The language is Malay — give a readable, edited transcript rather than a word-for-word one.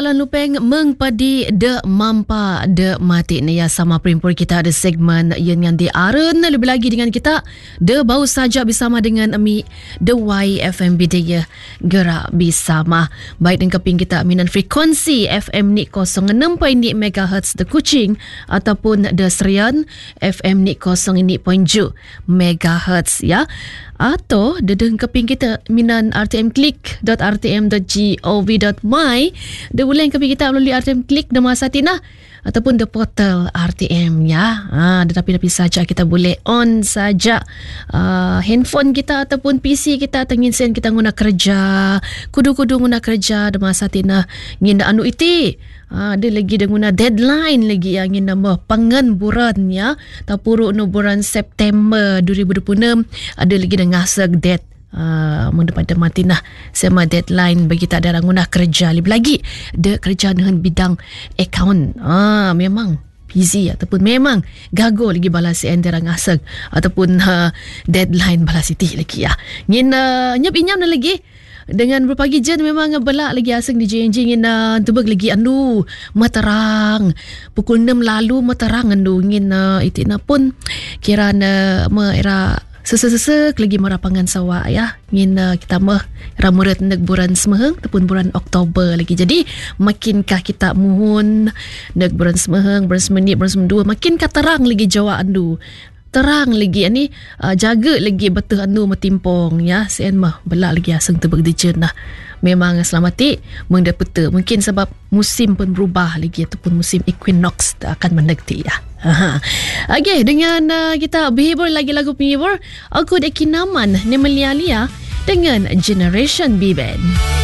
Talan lupeng mengpadi de mampa de mati ni ya sama perimpur kita ada segmen yang di aren lebih lagi dengan kita de baru saja bersama dengan Ami de YFM Bidaya gerak bersama baik dengan keping kita minan frekuensi FM ni 06.0 MHz de Kuching ataupun de Serian FM ni 0.7 MHz ya atau dedeng keping kita minan rtmklik.rtm.gov.my dia boleh keping kita melalui RTM Klik dan Masa Tina ataupun the portal RTM ya. Tetapi saja kita boleh on saja handphone kita ataupun PC kita tengin sen kita guna kerja kudu-kudu guna kerja dan Masa Tina ngin anu iti. Ada lagi dia guna deadline lagi yang ingin nama pangan bulan ya. Tapuruk no bulan September 2026 ada lagi dia ngasak date. Pada matinah sama deadline bagi tak ada orang guna kerja lebih lagi dia kerja dengan bidang account. Memang busy ataupun memang gagal lagi balas dia orang ngasak ataupun deadline balas itu lagi ya. Ngin nyap-inyam na lagi dengan berpagi je memang belak lagi asing di JNJ ngin tubag lagi anu materang pukul 6 lalu materang anu ngin itina pun kira na era sesek lagi merapangan sawah ya ngin kita mah ramurat neg bulan semeheng ataupun bulan Oktober lagi jadi makinkah kita muhun neg bulan semeheng bulan semenit bulan semendua makinkah terang lagi jawa andu terang lagi ni jaga lagi betul anu metimpong ya sen mah belak lagi aseng tebak dejen lah memang selamati mendapata mungkin sebab musim pun berubah lagi ataupun musim equinox akan menegti ya. Okey dengan kita berhibur lagi lagu penghibur aku deki naman ni Melia dengan Generation B Band.